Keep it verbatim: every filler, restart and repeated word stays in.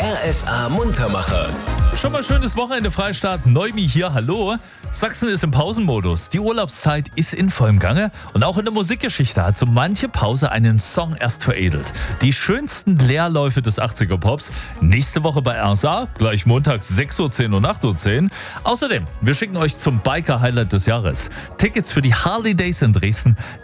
R S A Muntermacher. Schon mal schönes Wochenende, Freistaat. Neumi hier, hallo. Sachsen ist im Pausenmodus. Die Urlaubszeit ist in vollem Gange. Und auch in der Musikgeschichte hat so manche Pause einen Song erst veredelt. Die schönsten Leerläufe des achtziger-Pops. Nächste Woche bei R S A, gleich montags sechs Uhr zehn und acht Uhr zehn. Außerdem, wir schicken euch zum Biker-Highlight des Jahres. Tickets für die Harley Days in Dresden.